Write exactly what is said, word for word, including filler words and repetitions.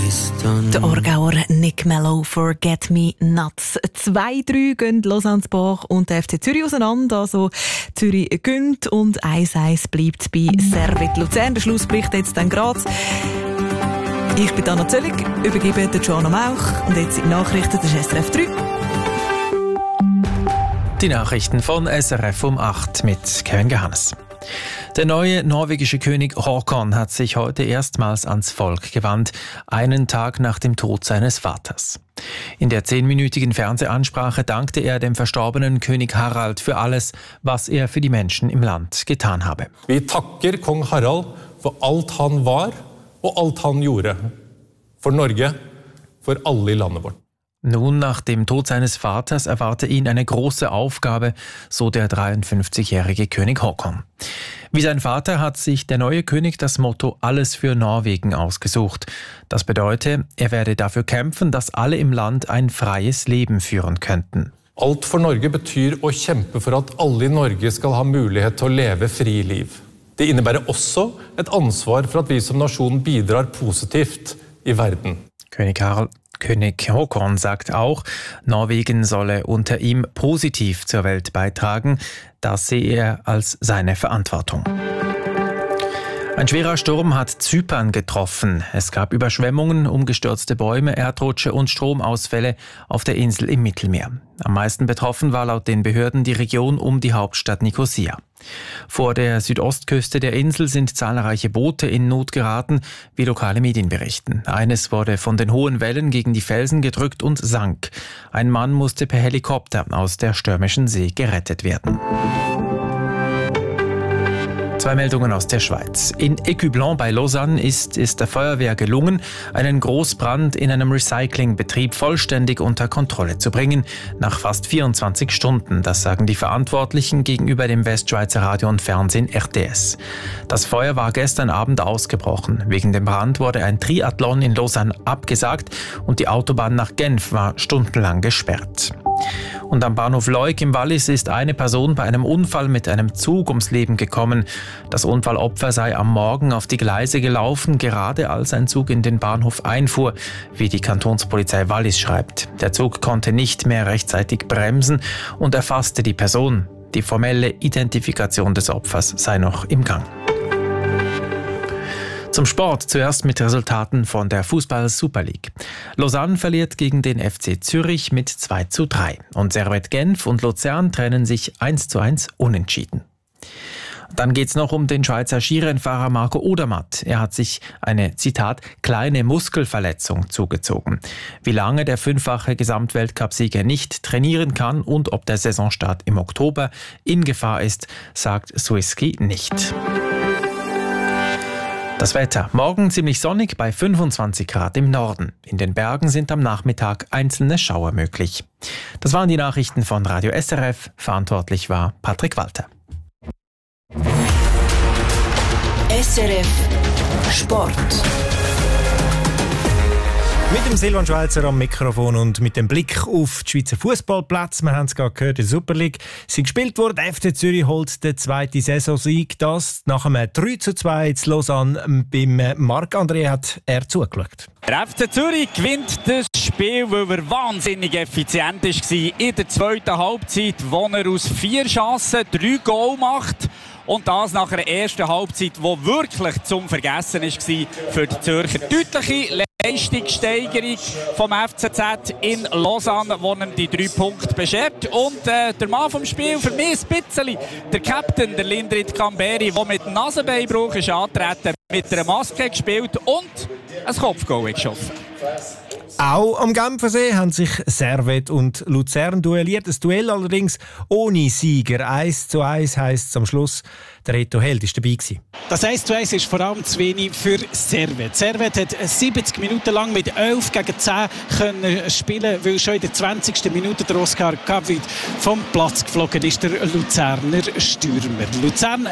Der Aargauer Nick Mello, Forget Me Nuts. zwei drei gehen Lausanne Bach und der F C Zürich auseinander. Also Zürich gönnt und eins eins bleibt bei Servet Luzern. Der Schluss bricht jetzt dann gerade. Ich bin Anna Zöllig, übergebe der Joanna Mauch und jetzt die Nachrichten des S R F drei. Die Nachrichten von S R F um acht mit Kevin Gehannes. Der neue norwegische König Håkon hat sich heute erstmals ans Volk gewandt, einen Tag nach dem Tod seines Vaters. In der zehnminütigen Fernsehansprache dankte er dem verstorbenen König Harald für alles, was er für die Menschen im Land getan habe. Wir takker kong Harald für alt han var und alt han gjorde. For Norge, for alle i landet vårt. Nun, nach dem Tod seines Vaters erwarte ihn eine große Aufgabe, so der dreiundfünfzigjährige König Håkon. Wie sein Vater hat sich der neue König das Motto Alles für Norwegen ausgesucht. Das bedeutet, er werde dafür kämpfen, dass alle im Land ein freies Leben führen könnten. Alt for Norge betyr å kjempe for at alle i Norge skal ha mulighet til å leve fri liv. Det innebærer også et ansvar for at vi som nasjon bidrar positivt i verden. König Harald König Håkon sagt auch, Norwegen solle unter ihm positiv zur Welt beitragen. Das sehe er als seine Verantwortung. Ein schwerer Sturm hat Zypern getroffen. Es gab Überschwemmungen, umgestürzte Bäume, Erdrutsche und Stromausfälle auf der Insel im Mittelmeer. Am meisten betroffen war laut den Behörden die Region um die Hauptstadt Nikosia. Vor der Südostküste der Insel sind zahlreiche Boote in Not geraten, wie lokale Medien berichten. Eines wurde von den hohen Wellen gegen die Felsen gedrückt und sank. Ein Mann musste per Helikopter aus der stürmischen See gerettet werden. Zwei Meldungen aus der Schweiz. In Écublens bei Lausanne ist es der Feuerwehr gelungen, einen Großbrand in einem Recyclingbetrieb vollständig unter Kontrolle zu bringen, nach fast vierundzwanzig Stunden. Das sagen die Verantwortlichen gegenüber dem Westschweizer Radio und Fernsehen R T S. Das Feuer war gestern Abend ausgebrochen. Wegen dem Brand wurde ein Triathlon in Lausanne abgesagt und die Autobahn nach Genf war stundenlang gesperrt. Und am Bahnhof Leuk im Wallis ist eine Person bei einem Unfall mit einem Zug ums Leben gekommen. Das Unfallopfer sei am Morgen auf die Gleise gelaufen, gerade als ein Zug in den Bahnhof einfuhr, wie die Kantonspolizei Wallis schreibt. Der Zug konnte nicht mehr rechtzeitig bremsen und erfasste die Person. Die formelle Identifikation des Opfers sei noch im Gang. Zum Sport, zuerst mit Resultaten von der Fußball-Super League. Lausanne verliert gegen den F C Zürich mit zwei zu drei und Servet Genf und Luzern trennen sich eins zu eins unentschieden. Dann geht's noch um den Schweizer Skirennfahrer Marco Odermatt. Er hat sich eine, Zitat, kleine Muskelverletzung zugezogen. Wie lange der fünffache Gesamtweltcupsieger nicht trainieren kann und ob der Saisonstart im Oktober in Gefahr ist, sagt Swiss-Ski nicht. Das Wetter. Morgen ziemlich sonnig bei fünfundzwanzig Grad im Norden. In den Bergen sind am Nachmittag einzelne Schauer möglich. Das waren die Nachrichten von Radio S R F. Verantwortlich war Patrick Walter. S R F Sport. Mit dem Silvan Schweizer am Mikrofon und mit dem Blick auf die Schweizer Fußballplätze. Wir haben es gerade gehört, in der Super League sind gespielt worden. Der F C Zürich holt den zweiten Saisonsieg. Das nach einem drei zu zwei in Lausanne. Beim Marc-André hat er zugeschaut. Der F C Zürich gewinnt das Spiel, weil er wahnsinnig effizient war in der zweiten Halbzeit, wo er aus vier Chancen drei Goal macht. Und das nach einer ersten Halbzeit, die wirklich zum Vergessen war für die Zürcher. Deutliche Leistungssteigerung vom F C Z in Lausanne, wo ihm die drei Punkte beschert. Und äh, der Mann vom Spiel, für mich ein bisschen der Captain, der Lindrit Kamberi, der mit Nasenbeinbruch ist angetreten, mit einer Maske gespielt und ein Kopfgoal geschossen. Auch am Genfersee haben sich Servet und Luzern duelliert. Das Duell allerdings ohne Sieger. eins zu eins heisst es am Schluss. Der Reto Held war dabei gewesen. Das eins zu eins ist vor allem zu wenig für Servet. Servet hat siebzig Minuten lang mit elf gegen zehn können spielen, weil schon in der zwanzigsten Minute der Oscar Kavit vom Platz geflogen ist, der Luzerner Stürmer. Luzern